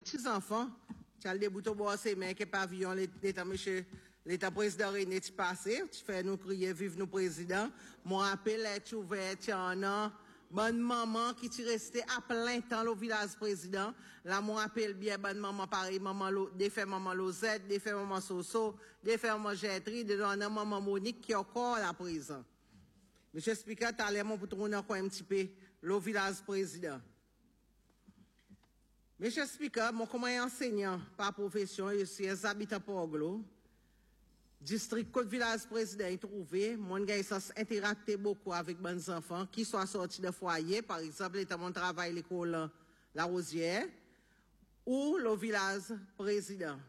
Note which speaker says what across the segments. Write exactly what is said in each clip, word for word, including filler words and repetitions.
Speaker 1: petits enfants, tu as le début au bois, c'est mais que pavillon, l'état monsieur, l'état président René, tu passé, tu fais nous crier, vive nous président. Moi, rappelle, tu ouvert, tu en as, bonne maman qui tu resté à plein temps au village président. Là, moi, rappelle bien, bonne maman pareil, maman, défait maman Losette, défait maman Soso, défait maman Gétri, de maman Monique qui est encore à la prison. Monsieur Speaker, t'as l'air pour tourner encore un petit peu le village président. Monsieur Speaker, mon comme enseignant par profession, je suis un habitant Poglo, district Côte Village président est trouvé, mon gars interacté beaucoup avec bons enfants qui sont sortis de foyer, par exemple, étant mon travail l'école La Rosière, ou le village président.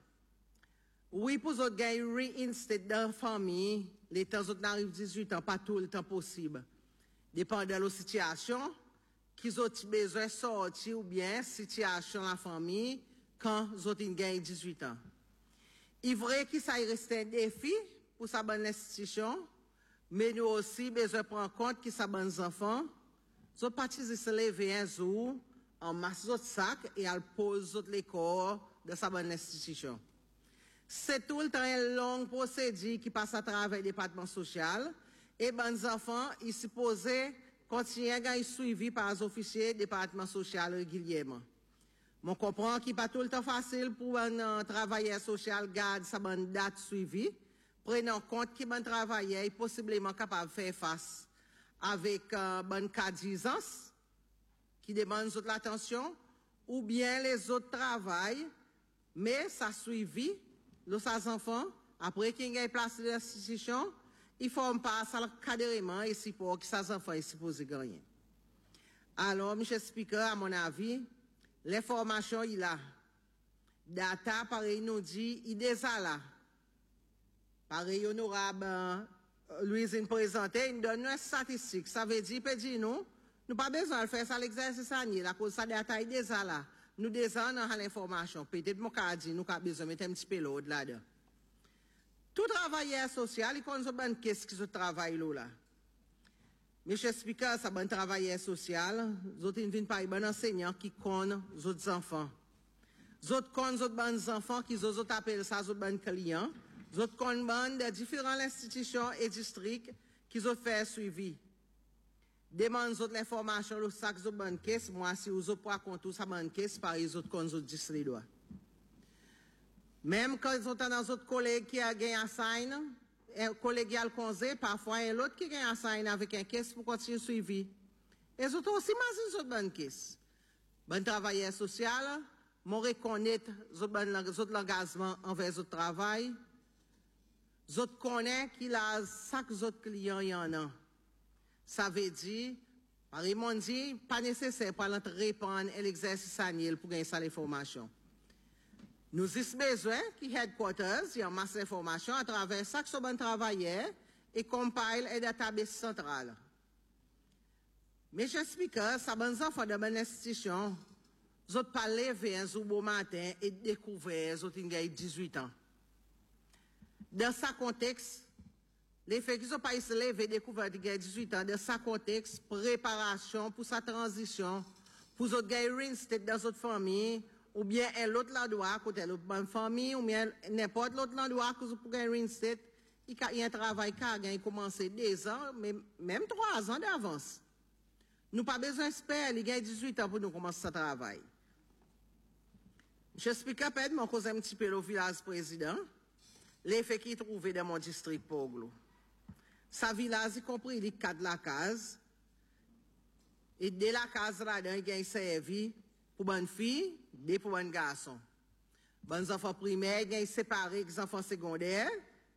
Speaker 1: Oui, pour autres gars, réinstaller dans la famille, les temps autres n'arrivent dix-huit ans, pas tout le temps possible. Dépend de la situation, qu'ils ont besoin de sortir ou bien situation de la famille quand ils ont gagné dix-huit ans. Il est vrai que ça reste un défi pour sa bonne institution, mais nous aussi besoin de prendre compte que sa bonne enfants, ils ont participé se lever un jour en masse de sac et à poser les corps de sa bonne institution. C'est tout le temps un long procédé qui passe à travers le département social et les enfants, ils sont supposés continuer à être suivis par les officiers du département social régulièrement. On comprend qu'il n'est pas tout le temps facile pour un travailleur social garder sa bonne date suivie, prenant compte qu'il un travailleur est possiblement capable de faire face avec un bon cas d'isance qui demande toute l'attention, ou bien les autres travaillent, mais ça suivi. Los enfants, après qu'ils aient placé dans l'institution, ils forment pas ça cadrément et c'est pour que ces enfants soient supposés gagner. Alors, monsieur Speaker, à mon avis, l'information il a. Data, pareil, nous dit, il est là. Pareil, honorable euh, Louisine présenté, il donne une statistique. Ça veut dire, il peut dire nous, nous pas besoin de faire ça l'exercice année, la cause ça data il est là. Nous descendons à l'information. Peut-être mon cas dit, nous avons besoin de mettre un petit peu l'autre là-dedans. Tout travailleur social, il connaît bien qu'est-ce que ce travail là. Monsieur Speaker, c'est un bon travailleur social. Vous ne venez pas un bon enseignant qui connaît les autres enfants. Vous connaissez les autres bons enfants qui vous appellent ça les bons clients. Vous connaissez de différentes institutions et districts qui ont fait suivi. Demande autres l'information le sac de bonne caisse moi si vous pas compte ça bonne caisse par les autres cons autres districts. Même quand ils sont dans autres collègues qui a gagné un sign, un collégial conseil parfois un l'autre qui gagne un sign avec un caisse pour continuer suivi. Et ils ont aussi mas une autre bonne caisse. Bon travailleur social, mon reconnaître autres l'engagement envers autres travail. Autres connaissent qu'il a chaque autre client y en a. Ça veut dire, par exemple, dit, pas nécessaire pour notre répondre à l'exercice annuel pour gagner ça l'information. Nous avons besoin qui headquarters, il y a une masse d'informations à travers chaque bon travailleur et compile et database centrale. Mais j'explique que ça bonne enfants de bonne institution, vous n'avez pas levé un jour beau matin et découvert, vous avez dix-huit ans. Dans ce contexte, les faits qui sont pas se lever découvert qu'il y a dix-huit ans, dans ce contexte, préparation pour sa transition, pour les autres gars dans votre famille, ou bien l'autre endroit, côté l'autre bonne famille, ou bien n'importe l'autre endroit que vous pouvez réinstaller, il y a un travail qui a commencé deux ans, mais même trois ans d'avance. Nous pas besoin d'espérer, il y a dix-huit ans pour nous commencer ce travail. Je explique à peine, mon cousin un petit peu le village président, les faits qui trouvent dans mon district Poglo. Sa village, y compris les quatre de la case. Et de la case là-dedans, il y a un servi pour bonne fille, deux pour bon garçon. Bons enfants primaires, il y a séparé les enfants secondaires.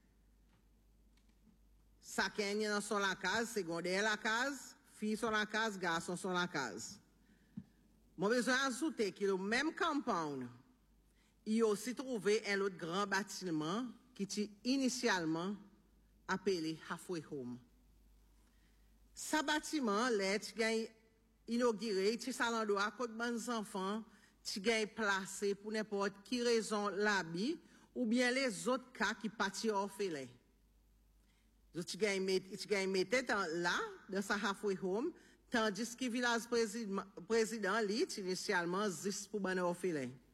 Speaker 1: Chacun y dans son la case, secondaire la case, filles sont la case, garçons sont la case. Mon besoin d'ajouter que le même compound, il y a aussi trouvé un autre grand bâtiment qui était initialement appelé Halfway Home. Ce bâtiment, là, tu gagnes inauguré, tu sais, l'endroit, côté bons enfants, tu gagnes placé pour n'importe qui raison l'habit, ou bien les autres cas qui partent orphelins. Tu gagnes mettre là, dans sa Halfway Home, tandis que le village président, président, initialement, juste pour ben orphelins.